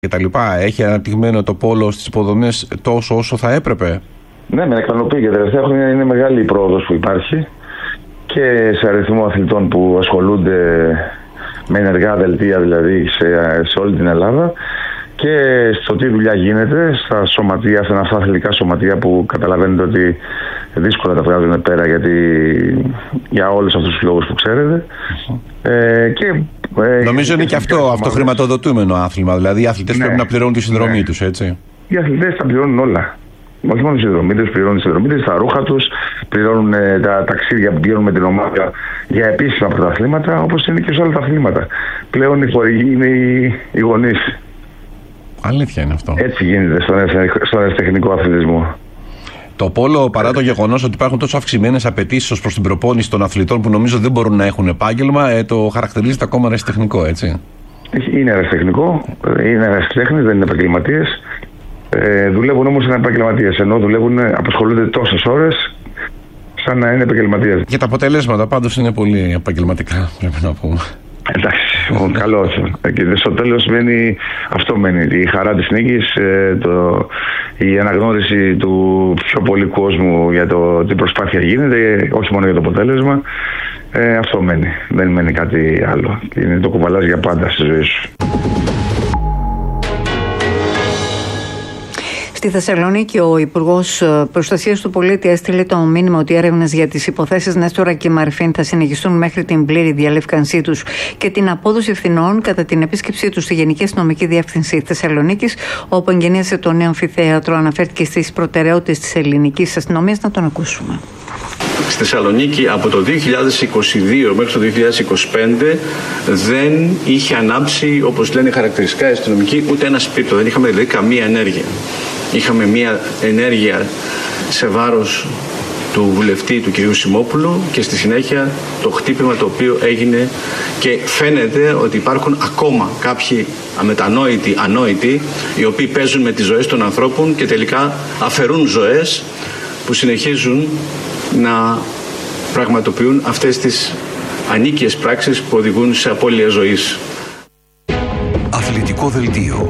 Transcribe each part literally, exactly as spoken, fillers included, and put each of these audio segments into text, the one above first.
κτλ. Έχει αναπτυγμένο το πόλο στις υποδομές τόσο όσο θα έπρεπε? Ναι, με εκπληκτική. Τα τελευταία χρόνια είναι μεγάλη η πρόοδος που υπάρχει και σε αριθμό αθλητών που ασχολούνται με ενεργά δελτία, δηλαδή σε, σε όλη την Ελλάδα, και στο τι δουλειά γίνεται στα σωματεία, στα αυτά αθλητικά σωματεία που καταλαβαίνετε ότι δύσκολα τα βγάζουν πέρα, γιατί για όλους αυτούς τους λόγους που ξέρετε. Ε, και, ε, Νομίζω είναι και αυτό αυτοχρηματοδοτούμενο άθλημα, δηλαδή οι αθλητές ναι, πρέπει να πληρώνουν τη συνδρομή ναι. τους, έτσι. Οι αθλητές τα πληρώνουν όλα. Όχι μόνο τη συνδρομή τους, πληρώνουν τη συνδρομή τους, τα ρούχα τους, πληρώνουν ε, τα ταξίδια που πηγαίνουν με την ομάδα για επίσημα πρωταθλήματα, όπως είναι και σε όλα τα αθλήματα. Πλέον οι χορηγοί είναι οι, οι γονείς. Αλήθεια είναι αυτό. Έτσι γίνεται στον αεροτεχνικό αθλητισμό. Το πόλο, παρά το γεγονός ότι υπάρχουν τόσο αυξημένες απαιτήσεις ως προς την προπόνηση των αθλητών που νομίζω δεν μπορούν να έχουν επάγγελμα, ε, το χαρακτηρίζεται ακόμα αεραστεχνικό, έτσι. Είναι αεραστεχνικό, είναι αεραστέχνες, δεν είναι επαγγελματίες. Ε, δουλεύουν όμως σαν επαγγελματίες, ενώ δουλεύουν, απασχολούνται τόσες ώρες σαν να είναι επαγγελματίες. Και τα αποτελέσματα πάντως είναι πολύ επαγγελματικά, πρέπει να πούμε. Εντάξει, καλώς. Και στο τέλος μένει, αυτό μένει, η χαρά της νίκης, το, η αναγνώριση του πιο πολύ κόσμου για το τι προσπάθεια γίνεται, όχι μόνο για το αποτέλεσμα. Ε, αυτό μένει, δεν μένει κάτι άλλο. Είναι το κουβαλάς για πάντα στη ζωή σου. Στη Θεσσαλονίκη, ο Υπουργός Προστασίας του Πολίτη έστειλε το μήνυμα ότι οι έρευνες για τις υποθέσεις Νέστορα και Μαρφίν θα συνεχιστούν μέχρι την πλήρη διαλεύκανσή τους και την απόδοση ευθυνών κατά την επίσκεψή τους στη Γενική Αστυνομική Διεύθυνση Θεσσαλονίκης, όπου εγγενίασε το νέο αμφιθέατρο. Αναφέρθηκε στις προτεραιότητες της ελληνικής αστυνομίας. Να τον ακούσουμε. Στη Θεσσαλονίκη από το δύο χιλιάδες είκοσι δύο μέχρι το δύο χιλιάδες είκοσι πέντε δεν είχε ανάψει, όπως λένε χαρακτηριστικά η αστυνομική, ούτε ένα σπίτι. Δεν είχαμε δηλαδή καμία ενέργεια. Είχαμε μια ενέργεια σε βάρος του βουλευτή του κυρίου Σιμόπουλου και στη συνέχεια το χτύπημα το οποίο έγινε, και φαίνεται ότι υπάρχουν ακόμα κάποιοι αμετανόητοι, ανόητοι, οι οποίοι παίζουν με τις ζωές των ανθρώπων και τελικά αφαιρούν ζωές που συνεχίζουν να πραγματοποιούν αυτές τις ανίκειες πράξεις που οδηγούν σε απώλεια ζωής. Αθλητικό δελτίο.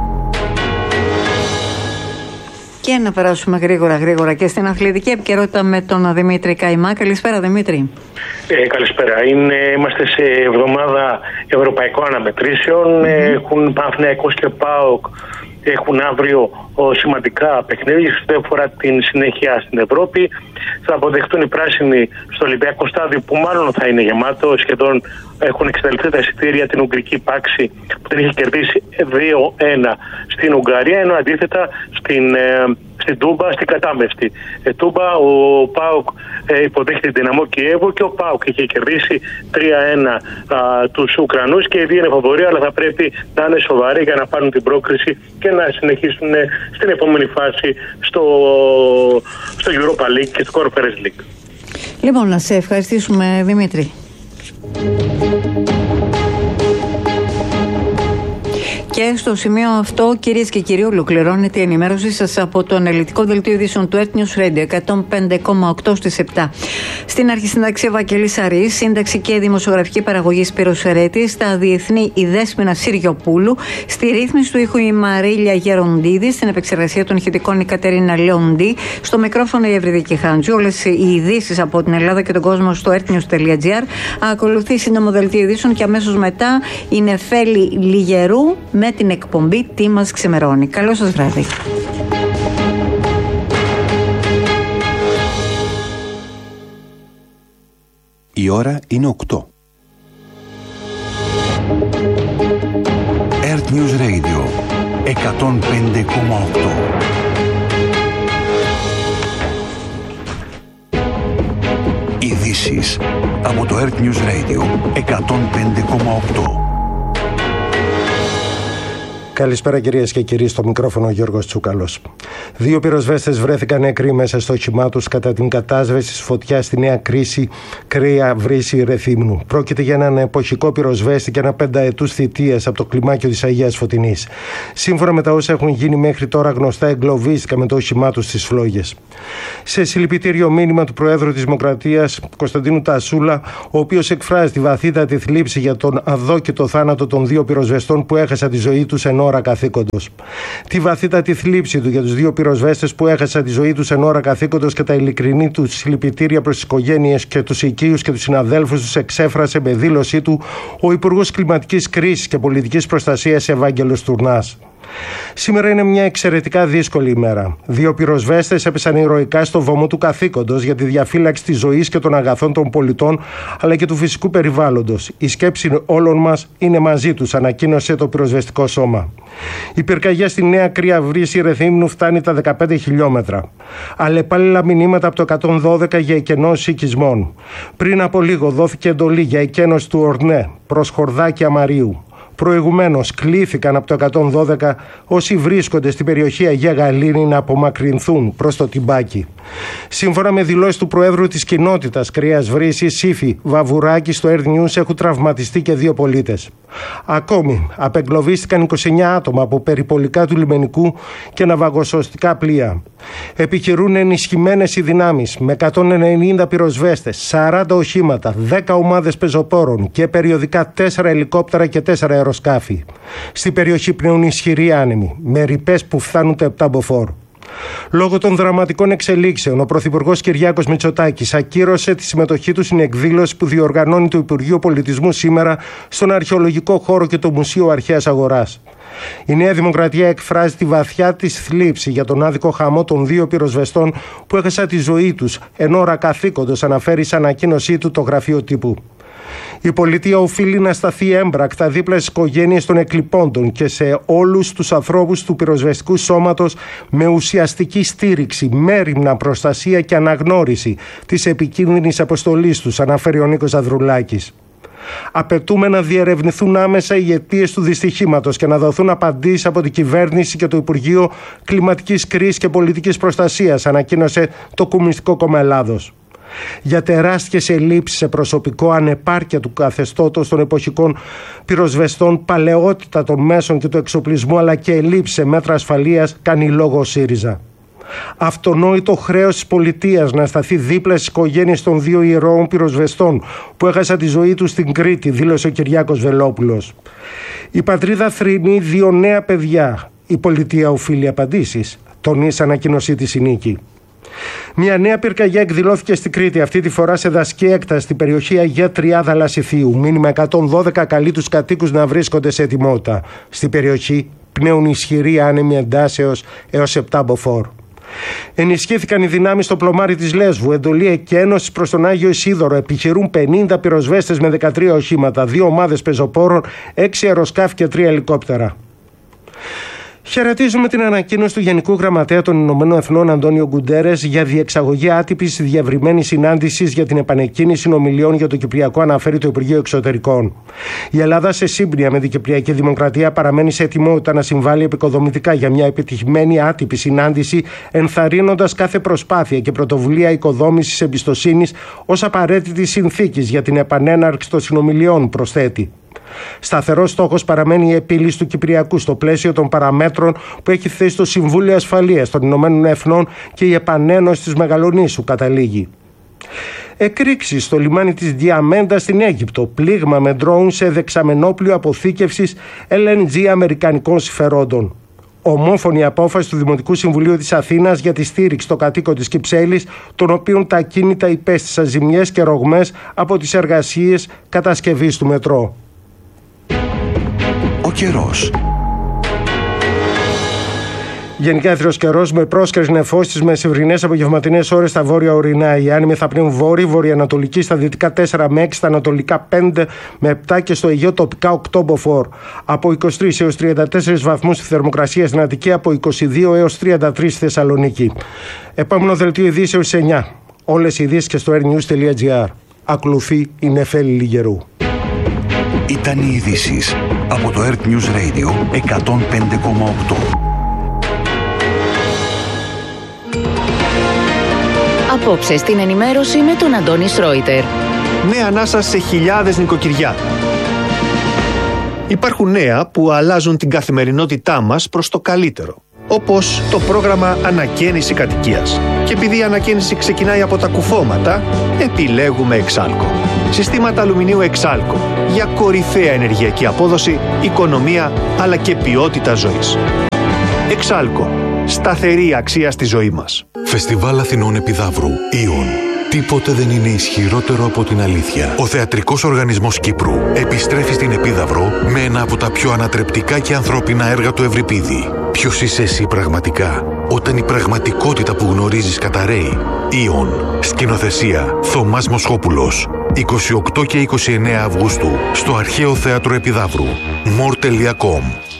Και να περάσουμε γρήγορα γρήγορα και στην αθλητική επικαιρότητα με τον Δημήτρη Καϊμά. Καλησπέρα, Δημήτρη. Ε, καλησπέρα. Είναι, είμαστε σε εβδομάδα ευρωπαϊκών αναμετρήσεων. Mm-hmm. Έχουν Παναθηναϊκός και ΠΑΟΚ. Έχουν αύριο ο, σημαντικά παιχνίδια σε ό,τι αφορά την συνέχεια στην Ευρώπη. Θα αποδεχτούν οι πράσινοι στο Ολυμπιακό Στάδιο, που μάλλον θα είναι γεμάτο. Σχεδόν έχουν εξαντληθεί τα εισιτήρια, την Ουγγρική Πάξη που την είχε κερδίσει δύο ένα στην Ουγγαρία, ενώ αντίθετα στην, ε, στην Τούμπα, στην κατάμεστη ε, Τούμπα, ο ΠΑΟΚ ε, υποδέχεται την Δυναμό Κιέβο και ο ΠΑΟΚ είχε κερδίσει τρία ένα α, τους Ουκρανούς, και οι δύο είναι φαβοροί, αλλά θα πρέπει να είναι σοβαροί για να πάρουν την πρόκριση και να συνεχίσουν ε, στην επόμενη φάση στο, στο Europa League και στο Conference League. Λοιπόν, να σε ευχαριστήσουμε, Δημήτρη. Και στο σημείο αυτό, κυρίες και κύριοι, ολοκληρώνεται η ενημέρωσή σας από το αναλυτικό δελτίο ειδήσεων του Earth News Radio εκατόν πέντε κόμμα οκτώ στις επτά. Στην αρχισυντάξη Ευαγγελής Αρής, σύνταξη και δημοσιογραφική παραγωγή Σπύρος Ερέτης, στα διεθνή η Δέσποινα Συριοπούλου, στη ρύθμιση του ήχου η Μαρίλια Γεροντίδη, στην επεξεργασία των ηχητικών η Κατερίνα Λεοντή, στο μικρόφωνο η Ευρυδική Χάντζου. Όλες οι ειδήσεις από την Ελλάδα και τον κόσμο στο earthnews τελεία gr. Ακολουθεί σύντομο δελτίο ειδήσεων και αμέσως μετά η Νεφέλη Λιγερού με την εκπομπή «Τι μας ξημερώνει». Καλό σας βράδυ. Η ώρα είναι οκτώ. Earth News Radio εκατόν πέντε κόμμα οκτώ. Ειδήσεις από το Earth News Radio εκατόν πέντε κόμμα οκτώ. Καλησπέρα κυρίες και κύριοι, στο μικρόφωνο ο Γιώργος Τσούκαλος. Δύο πυροσβέστες βρέθηκαν νεκροί μέσα στο όχημά τους κατά την κατάσβεση της φωτιάς στη Νέα Κρίση, Κρέα Βρύση Ρεθύμνου. Πρόκειται για έναν εποχικό πυροσβέστη και ένα πενταετούς θητείας από το κλιμάκιο της Αγίας Φωτεινής. Σύμφωνα με τα όσα έχουν γίνει μέχρι τώρα γνωστά, εγκλωβίστηκαν με το όχημά τους στις φλόγες. Σε συλληπιτήριο μήνυμα του Προέδρου της Δημοκρατίας, Κωνσταντίνου Τασούλα, ο οποίος εκφράζει τη βαθύτατη θλίψη για τον αδόκητο θάνατο των δύο πυροσβεστών που έχασαν τη ζωή τους ενώ ώρα καθήκοντος. Τη βαθύτατη θλίψη του για τους δύο πυροσβέστες που έχασαν τη ζωή τους εν ώρα καθήκοντος και τα ειλικρινή του συλληπιτήρια προς τις οικογένειες και τους οικείους και τους συναδέλφους τους εξέφρασε με δήλωσή του ο Υπουργός Κλιματικής Κρίσης και Πολιτικής Προστασίας Ευάγγελος Τουρνάς. Σήμερα είναι μια εξαιρετικά δύσκολη ημέρα. Δύο πυροσβέστες έπεσαν ηρωικά στο βωμό του καθήκοντος για τη διαφύλαξη της ζωής και των αγαθών των πολιτών, αλλά και του φυσικού περιβάλλοντος. Η σκέψη όλων μας είναι μαζί τους, ανακοίνωσε το πυροσβεστικό σώμα. Η πυρκαγιά στη Νέα Κρία Βρύση Ρεθύμνου φτάνει τα δεκαπέντε χιλιόμετρα. Αλλεπάλληλα μηνύματα από το εκατόν δώδεκα για εκενώσεις οικισμών. Πριν από λίγο δόθηκε εντολή για εκένωση του Ορνέ προς Χορδάκη Αμαρίου. Προηγουμένως κλήθηκαν από το εκατόν δώδεκα όσοι βρίσκονται στην περιοχή Αγία Γαλήνη να απομακρυνθούν προς το Τιμπάκι. Σύμφωνα με δηλώσεις του Προέδρου της κοινότητας Κρίας Βρύσης, Σύφη Βαβουράκη, στο Air News έχουν τραυματιστεί και δύο πολίτες. Ακόμη απεγκλωβίστηκαν είκοσι εννέα άτομα από περιπολικά του λιμενικού και ναυαγοσωστικά πλοία. Επιχειρούν ενισχυμένες οι δυνάμεις με εκατόν ενενήντα πυροσβέστες, σαράντα οχήματα, δέκα ομάδες πεζοπόρων και περιοδικά τέσσερα ελικόπτερα και τέσσερα αεροσκάφη. Στην περιοχή πνέουν ισχυροί άνεμοι με ρηπές που φτάνουν τα επτά μποφόρ. Λόγω των δραματικών εξελίξεων, ο Πρωθυπουργός Κυριάκος Μητσοτάκης ακύρωσε τη συμμετοχή του στην εκδήλωση που διοργανώνει το Υπουργείο Πολιτισμού σήμερα στον αρχαιολογικό χώρο και το Μουσείο Αρχαίας Αγοράς. Η Νέα Δημοκρατία εκφράζει τη βαθιά της θλίψη για τον άδικο χαμό των δύο πυροσβεστών που έχασαν τη ζωή τους εν ώρα καθήκοντος, αναφέρει σε ανακοίνωσή του το γραφείο τύπου. Η πολιτεία οφείλει να σταθεί έμπρακτα δίπλα στις οικογένειες των εκλειπώντων και σε όλους τους ανθρώπους του πυροσβεστικού σώματος με ουσιαστική στήριξη, μέριμνα προστασία και αναγνώριση της επικίνδυνης αποστολής τους, αναφέρει ο Νίκος Ανδρουλάκης. Απαιτούμε να διερευνηθούν άμεσα οι αιτίες του δυστυχήματος και να δοθούν απαντήσεις από την κυβέρνηση και το Υπουργείο Κλιματικής Κρίσης και Πολιτικής Προστασίας, ανακοίνωσε το Κομμουνιστικό Κόμμα Ελλάδος. Για τεράστιες ελλείψεις σε προσωπικό, ανεπάρκεια του καθεστώτος των εποχικών πυροσβεστών, παλαιότητα των μέσων και του εξοπλισμού, αλλά και ελλείψεις σε μέτρα ασφαλείας, κάνει λόγο ο ΣΥΡΙΖΑ. Αυτονόητο χρέος της πολιτείας να σταθεί δίπλα στις οικογένειες των δύο ηρώων πυροσβεστών που έχασαν τη ζωή τους στην Κρήτη, δήλωσε ο Κυριάκος Βελόπουλος. Η πατρίδα θρηνεί δύο νέα παιδιά. Η πολιτεία οφείλει απαντήσεις, τονίσει ανακοίνωσή της η Νίκη. Μια νέα πυρκαγιά εκδηλώθηκε στην Κρήτη, αυτή τη φορά σε δασική έκταση στην περιοχή Αγία Τριάδα Λασιθίου. Μήνυμα εκατόν δώδεκα καλεί τους κατοίκους να βρίσκονται σε ετοιμότητα. Στην περιοχή πνέουν ισχυροί άνεμοι εντάσεως έως επτά μποφόρ. Ενισχύθηκαν οι δυνάμεις στο πλωμάρι της Λέσβου. Εντολή εκένωσης προς τον Άγιο Ισίδωρο. Επιχειρούν πενήντα πυροσβέστες με δεκατρία οχήματα, δύο ομάδες πεζοπόρων, έξι αεροσκάφη και τρία ελικόπτερα. Χαιρετίζουμε την ανακοίνωση του Γενικού Γραμματέα των Ηνωμένων Εθνών Αντώνιο Γκουντέρες για διεξαγωγή άτυπης διευρυμένης συνάντησης για την επανεκκίνηση συνομιλιών για το Κυπριακό, αναφέρει το Υπουργείο Εξωτερικών. Η Ελλάδα, σε σύμπνοια με την Κυπριακή Δημοκρατία, παραμένει σε ετοιμότητα να συμβάλλει επικοδομητικά για μια επιτυχημένη άτυπη συνάντηση, ενθαρρύνοντας κάθε προσπάθεια και πρωτοβουλία οικοδόμησης εμπιστοσύνης ως απαραίτητη συνθήκης για την επανέναρξη των συνομιλιών, προσθέτει. Σταθερός στόχος παραμένει η επίλυση του Κυπριακού στο πλαίσιο των παραμέτρων που έχει θέσει το Συμβούλιο Ασφαλείας των Ηνωμένων Εθνών και η επανένωση της Μεγαλονήσου, καταλήγει. Εκρήξεις στο λιμάνι της Διαμέντα στην Αίγυπτο. Πλήγμα με ντρόουν σε δεξαμενόπλιο αποθήκευσης ελ εν τζι αμερικανικών συμφερόντων. Ομόφωνη απόφαση του Δημοτικού Συμβουλίου της Αθήνας για τη στήριξη των κατοίκων της Κυψέλης, των οποίων τα ακίνητα υπέστησαν ζημιές και ρογμές από τις εργασίες κατασκευής του μετρό. Ο καιρός. Γενικά έθριος καιρός με πρόσκαιρες νεφώσεις με μεσημβρινές απογευματινές ώρες στα βόρεια ορεινά. Οι άνεμοι θα πνέουν βόρειοι, βορειοανατολική, στα δυτικά τέσσερα με έξι, στα ανατολικά πέντε με επτά και στο Αιγαίο τοπικά οκτώ μποφόρ. Από είκοσι τρεις έως τριάντα τέσσερις βαθμούς η θερμοκρασία στην Αττική, από είκοσι δύο έως τριάντα τρεις στη Θεσσαλονίκη. Επόμενο δελτίο ειδήσεως στις εννιά. Όλες οι ειδήσεις και στο airnews τελεία gr. Ακολουθεί η Νεφέλη Λιγερού. Ήταν οι ειδήσεις από το Earth News Radio εκατόν πέντε κόμμα οκτώ. Απόψε στην ενημέρωση με τον Αντώνη Σρόιτερ. Νέα ανάσα σε χιλιάδες νοικοκυριά. Υπάρχουν νέα που αλλάζουν την καθημερινότητά μας προς το καλύτερο. Όπως το πρόγραμμα Ανακαίνιση Κατοικίας. Και επειδή η ανακαίνιση ξεκινάει από τα κουφώματα, επιλέγουμε Εξάλκο. Συστήματα αλουμινίου Εξάλκο για κορυφαία ενεργειακή απόδοση, οικονομία αλλά και ποιότητα ζωής. Εξάλκο. Σταθερή αξία στη ζωή μας. Φεστιβάλ Αθηνών Επιδαύρου. Ιον. Τίποτε δεν είναι ισχυρότερο από την αλήθεια. Ο Θεατρικός Οργανισμός Κύπρου επιστρέφει στην Επίδαυρο με ένα από τα πιο ανατρεπτικά και ανθρώπινα έργα του Ευρυπίδη. Ποιος είσαι εσύ πραγματικά, όταν η πραγματικότητα που γνωρίζεις καταραίει. Ιον. Σκηνοθεσία Θωμάς Μοσχόπουλος. είκοσι οκτώ και είκοσι εννέα Αυγούστου στο Αρχαίο Θέατρο Επιδαύρου. μορ τελεία κομ.